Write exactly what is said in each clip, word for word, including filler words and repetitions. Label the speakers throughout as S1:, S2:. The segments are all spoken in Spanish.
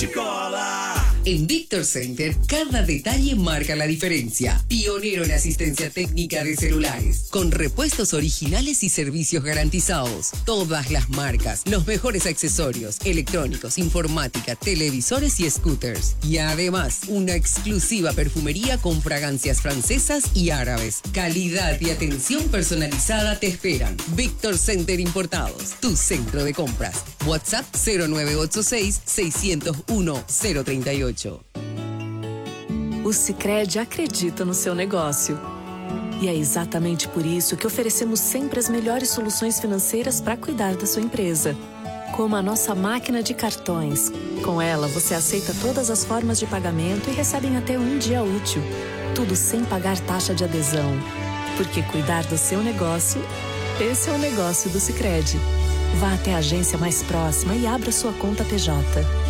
S1: Chicola.
S2: En Victor Center, cada detalle marca la diferencia. Pionero en asistencia técnica de celulares, con repuestos originales y servicios garantizados. Todas las marcas, los mejores accesorios, electrónicos, informática, televisores y scooters. Y además, una exclusiva perfumería con fragancias francesas y árabes. Calidad y atención personalizada te esperan. Victor Center Importados, tu centro de compras. WhatsApp cero nueve ocho seis, seis zero uno, cero tres ocho.
S3: O Sicredi acredita no seu negócio. E é exatamente por isso que oferecemos sempre as melhores soluções financeiras para cuidar da sua empresa. Como a nossa máquina de cartões. Com ela, você aceita todas as formas de pagamento e recebe em até um dia útil. Tudo sem pagar taxa de adesão. Porque cuidar do seu negócio, esse é o negócio do Sicredi. Vá até a agência mais próxima e abra sua conta P J.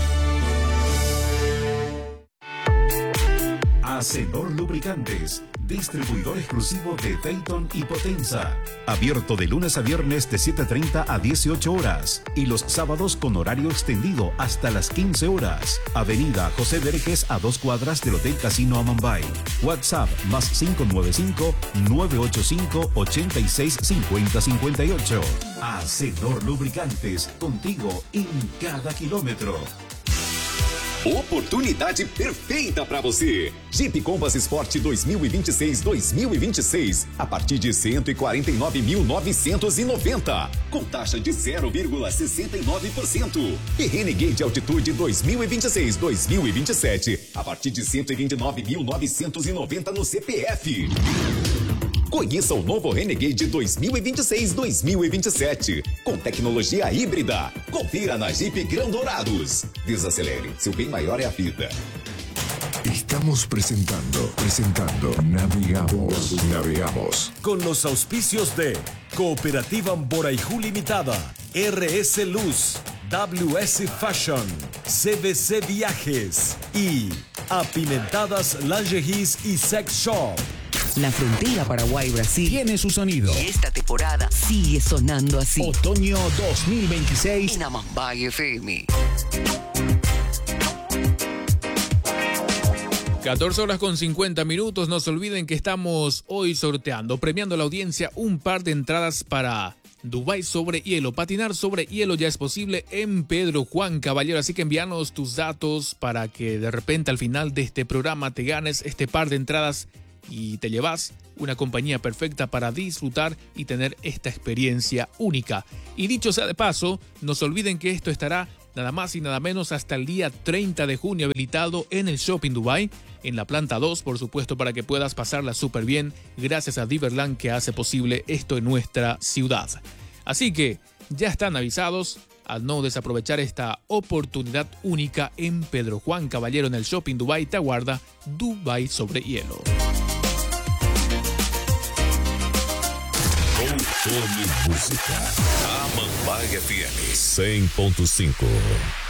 S4: Hacedor Lubricantes, distribuidor exclusivo de Dayton y Potenza. Abierto de lunes a viernes de siete treinta a dieciocho horas y los sábados con horario extendido hasta las quince horas. Avenida José Verges a dos cuadras del Hotel Casino Amambay. WhatsApp más cinco nueve cinco, nueve ocho cinco, ocho seis cinco cero cinco ocho. Hacedor Lubricantes, contigo en cada kilómetro.
S5: Oportunidade perfeita para você. Jeep Compass Sport dois mil e vinte e seis dois mil e vinte e seis a partir de cento e quarenta e nove mil novecentos e noventa, com taxa de zero vírgula sessenta e nove por cento. E Renegade Altitude dois mil e vinte e seis dois mil e vinte e sete a partir de cento e vinte e nove mil novecentos e noventa no C P F. Conheça o novo Renegade dois mil e vinte e seis dois mil e vinte e sete, com tecnologia híbrida. Confira na Jeep Grão Dourados. Desacelere, seu bem maior é a vida.
S6: Estamos presentando, presentando Navegamos, Navegamos.
S1: Con los auspicios de Cooperativa Amboraijú Limitada, R S Luz, W S Fashion, C B C Viajes y Apimentadas Lingeries y Sex Shop.
S2: La frontera Paraguay-Brasil
S7: tiene su sonido.
S2: Y esta temporada sigue sonando así.
S7: Otoño dos mil veintiséis
S2: en Amambay F M.
S8: catorce horas con cincuenta minutos. No se olviden que estamos hoy sorteando, premiando a la audiencia un par de entradas para Dubái sobre hielo. Patinar sobre hielo ya es posible en Pedro Juan Caballero. Así que envíanos tus datos para que de repente al final de este programa te ganes este par de entradas y te llevas una compañía perfecta para disfrutar y tener esta experiencia única. Y dicho sea de paso, no se olviden que esto estará nada más y nada menos hasta el día treinta de junio habilitado en el Shopping Dubai, en la planta dos, por supuesto, para que puedas pasarla súper bien gracias a Diverland, que hace posible esto en nuestra ciudad. Así que ya están avisados. Al no desaprovechar esta oportunidad única en Pedro Juan Caballero en el Shopping Dubai, te aguarda Dubai sobre hielo.
S4: Outono Música. Amambay F M cem ponto cinco.